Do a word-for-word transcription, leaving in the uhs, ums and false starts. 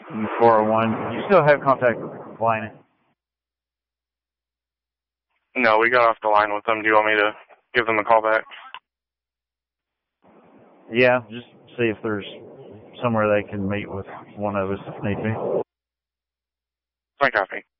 in the four oh one. You still have contact with Linus? No, we got off the line with them. Do you want me to give them a call back? Yeah, just see if there's somewhere they can meet with one of us if need be. I copy.